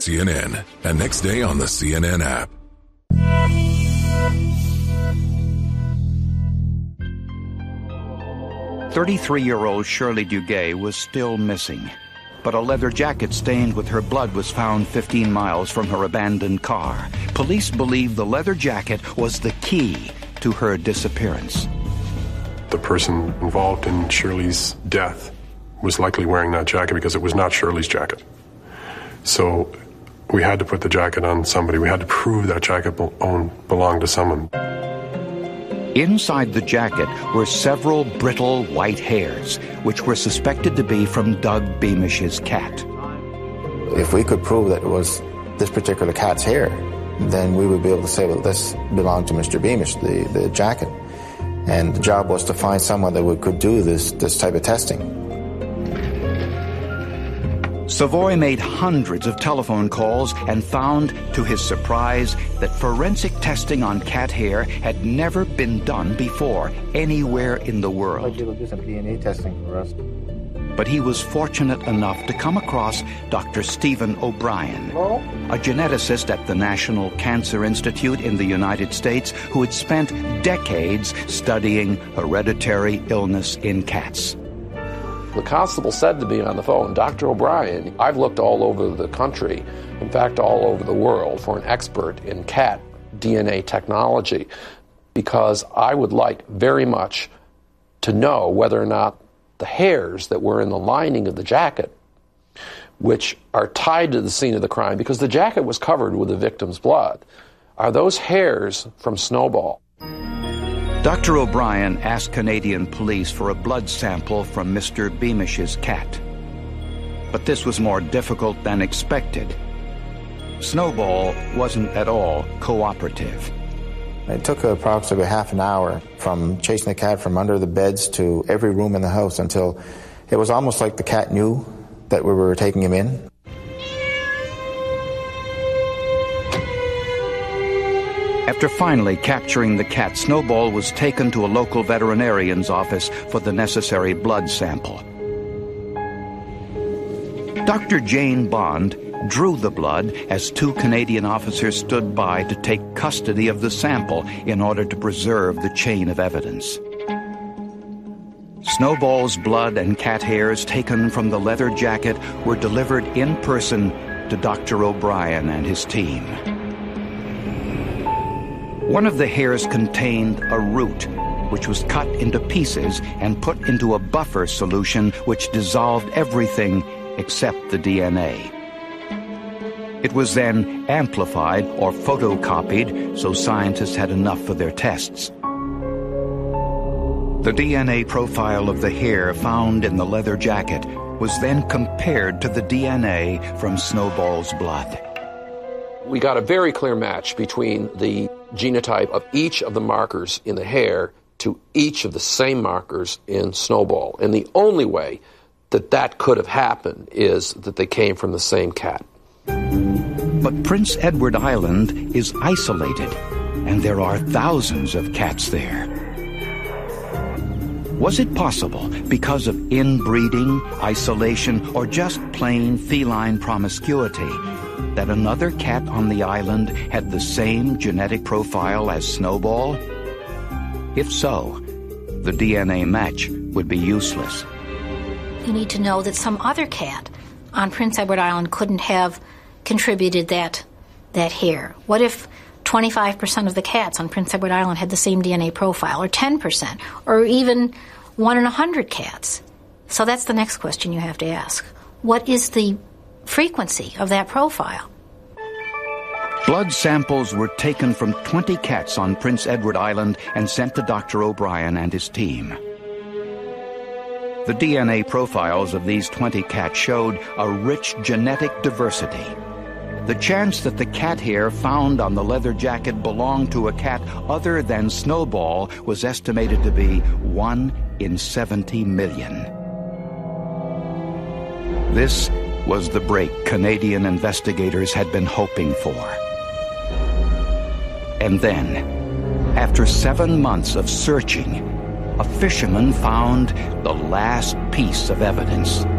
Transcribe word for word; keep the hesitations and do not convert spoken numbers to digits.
C N N, and next day on the C N N app. thirty-three-year-old Shirley Duguay was still missing, but a leather jacket stained with her blood was found fifteen miles from her abandoned car. Police believe the leather jacket was the key to her disappearance. The person involved in Shirley's death was likely wearing that jacket because it was not Shirley's jacket. So we had to put the jacket on somebody. We had to prove that jacket be- owned, belonged to someone. Inside the jacket were several brittle white hairs, which were suspected to be from Doug Beamish's cat. If we could prove that it was this particular cat's hair, then we would be able to say, well, this belonged to Mister Beamish, the, the jacket. And the job was to find someone that would, could do this, this type of testing. Savoy made hundreds of telephone calls and found, to his surprise, that forensic testing on cat hair had never been done before anywhere in the world. I'd like you to do some D N A testing for us. But he was fortunate enough to come across Doctor Stephen O'Brien, Hello? a geneticist at the National Cancer Institute in the United States who had spent decades studying hereditary illness in cats. The constable said to me on the phone, Doctor O'Brien, I've looked all over the country, in fact all over the world, for an expert in cat D N A technology because I would like very much to know whether or not the hairs that were in the lining of the jacket, which are tied to the scene of the crime, because the jacket was covered with the victim's blood, are those hairs from Snowball? Doctor O'Brien asked Canadian police for a blood sample from Mister Beamish's cat. But this was more difficult than expected. Snowball wasn't at all cooperative. It took approximately half an hour from chasing the cat from under the beds to every room in the house until it was almost like the cat knew that we were taking him in. After finally capturing the cat, Snowball was taken to a local veterinarian's office for the necessary blood sample. Doctor Jane Bond drew the blood as two Canadian officers stood by to take custody of the sample in order to preserve the chain of evidence. Snowball's blood and cat hairs taken from the leather jacket were delivered in person to Doctor O'Brien and his team. One of the hairs contained a root, which was cut into pieces and put into a buffer solution which dissolved everything except the D N A. It was then amplified or photocopied so scientists had enough for their tests. The D N A profile of the hair found in the leather jacket was then compared to the D N A from Snowball's blood. We got a very clear match between the genotype of each of the markers in the hair to each of the same markers in Snowball. And the only way that that could have happened is that they came from the same cat. But Prince Edward Island is isolated, and there are thousands of cats there. Was it possible, because of inbreeding, isolation, or just plain feline promiscuity, that another cat on the island had the same genetic profile as Snowball? If so, the D N A match would be useless. You need to know that some other cat on Prince Edward Island couldn't have contributed that that hair. What if twenty-five percent of the cats on Prince Edward Island had the same D N A profile, or ten percent, or even one in a hundred cats? So that's the next question you have to ask. What is the frequency of that profile? Blood samples were taken from twenty cats on Prince Edward Island and sent to Doctor O'Brien and his team. The D N A profiles of these twenty cats showed a rich genetic diversity. The chance that the cat hair found on the leather jacket belonged to a cat other than Snowball was estimated to be one in seventy million. This was the break Canadian investigators had been hoping for. And then, after seven months of searching, a fisherman found the last piece of evidence.